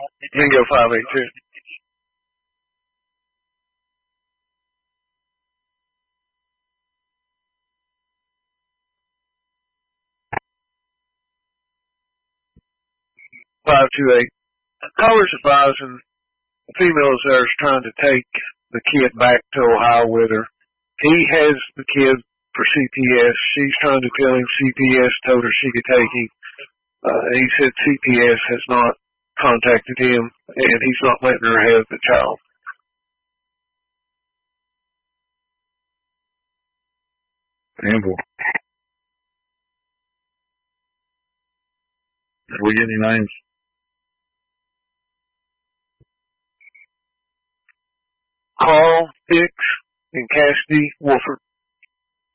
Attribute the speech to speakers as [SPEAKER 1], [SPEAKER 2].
[SPEAKER 1] Bingo 582. Callers advising the female is there is trying to take the kid back to Ohio with her. He has the kid for CPS. She's trying to tell him CPS told her she could take him. He said CPS has not contacted him, and he's not letting her have the child.
[SPEAKER 2] Ample. Did we get any names?
[SPEAKER 1] Carl Hicks and Cassidy Wolford.